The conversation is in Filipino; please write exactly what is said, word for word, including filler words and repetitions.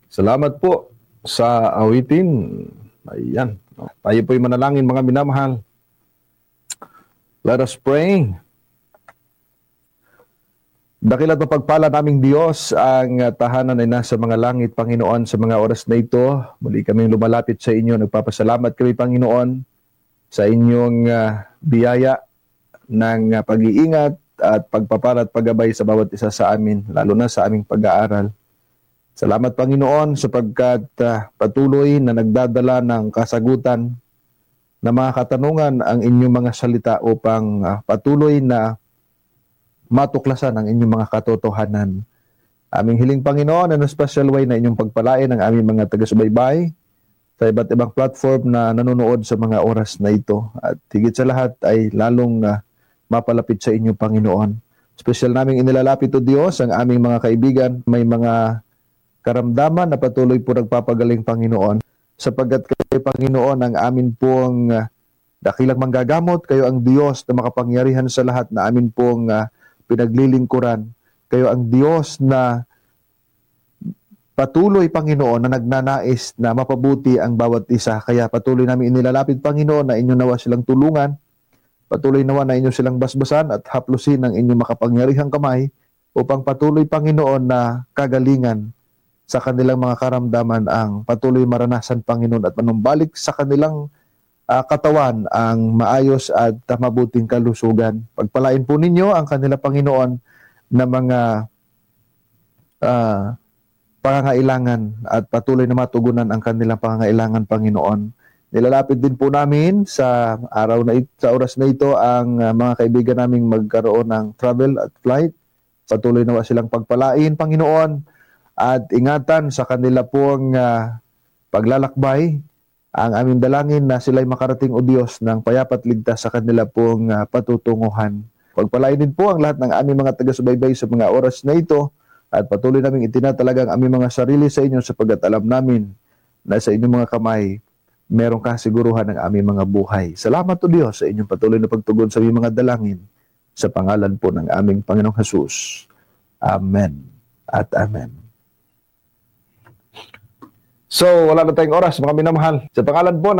Salamat po sa awitin. Ayan. Tayo po'y manalangin, mga minamahal. Let us pray. Dakil at mapagpala naming Diyos, ang tahanan ay nasa mga langit, Panginoon, sa mga oras na ito. Muli kaming lumalapit sa inyo. Nagpapasalamat kami, Panginoon, sa inyong uh, biyaya ng uh, pag-iingat at pagpapala at paggabay sa bawat isa sa amin, lalo na sa aming pag-aaral. Salamat, Panginoon, sapagkat uh, patuloy na nagdadala ng kasagutan na mga katanungan ang inyong mga salita upang uh, patuloy na matuklasan ang inyong mga katotohanan. Aming hiling, Panginoon, na special way na inyong pagpalain ang aming mga taga-subaybay sa iba't ibang platform na nanonood sa mga oras na ito. At higit sa lahat ay lalong uh, mapalapit sa inyo, Panginoon. Special naming inilalapit, O Diyos, ang aming mga kaibigan, may mga karamdaman na patuloy po nagpapagaling, Panginoon. Sapagkat kayo, Panginoon, ang amin pong uh, dakilang manggagamot, kayo ang Diyos na makapangyarihan sa lahat na amin pong uh, pinaglilingkuran. Kayo ang Diyos na patuloy, Panginoon, na nagnanais na mapabuti ang bawat isa. Kaya patuloy namin inilalapit, Panginoon, na inyo nawa silang tulungan. Patuloy nawa na inyo silang basbasan at haplusin ang inyong makapangyarihang kamay upang patuloy, Panginoon, na kagalingan sa kanilang mga karamdaman ang patuloy maranasan, Panginoon, at manumbalik sa kanilang Uh, katawan ang maayos at uh, mabuting kalusugan. Pagpalain po ninyo ang kanila, Panginoon, na mga uh, pangangailangan at patuloy na matugunan ang kanilang pangangailangan, Panginoon. Nilalapit din po namin sa araw na ito, sa oras na ito, ang uh, mga kaibigan naming magkaroon ng travel at flight. Patuloy na silang pagpalain, Panginoon, at ingatan sa kanila pong uh, paglalakbay. Ang aming dalangin na sila'y makarating, O Diyos, ng payapat ligtas sa kanila pong uh, patutunguhan. Pagpalain din po ang lahat ng aming mga taga-subaybay sa mga oras na ito at patuloy naming itinatalaga ang aming mga sarili sa inyo sapagkat alam namin na sa inyong mga kamay merong kasiguruhan ng aming mga buhay. Salamat, O Diyos, sa inyong patuloy na pagtugon sa aming mga dalangin sa pangalan po ng aming Panginoong Jesus. Amen at Amen. So, wala na tayong oras, mga minamahal. Sa pangalan po